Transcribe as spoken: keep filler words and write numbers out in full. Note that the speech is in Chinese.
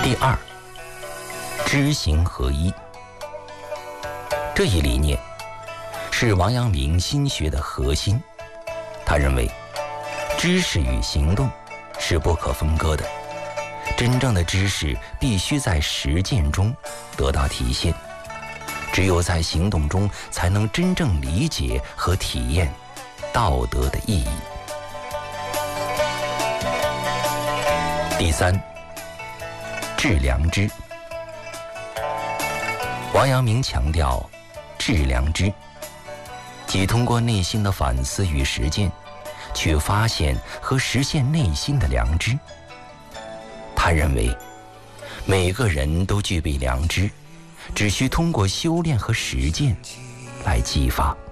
第二，知行合一。这一理念是王阳明心学的核心。他认为，知识与行动是不可分割的，真正的知识必须在实践中得到体现，只有在行动中才能真正理解和体验道德的意义。第三，致良知。王阳明强调致良知，即通过内心的反思与实践，去发现和实现内心的良知。他认为，每个人都具备良知，只需通过修炼和实践来激发。